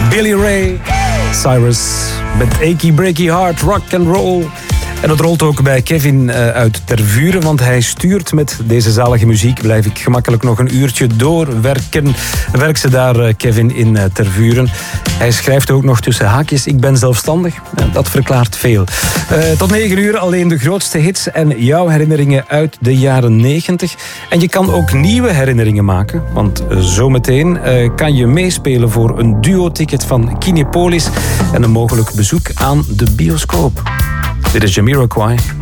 Billy Ray Cyrus met Achy Breaky Heart, rock and roll. En dat rolt ook bij Kevin uit Tervuren, want hij stuurt met deze zalige muziek. Blijf ik gemakkelijk nog een uurtje doorwerken. Werk ze daar, Kevin, in Tervuren. Hij schrijft ook nog tussen haakjes, ik ben zelfstandig. Dat verklaart veel. Tot 9 uur alleen de grootste hits en jouw herinneringen uit de jaren 90. En je kan ook nieuwe herinneringen maken, want zometeen kan je meespelen voor een duo-ticket van Kinepolis en een mogelijk bezoek aan de bioscoop. Dit is Jamiroquai.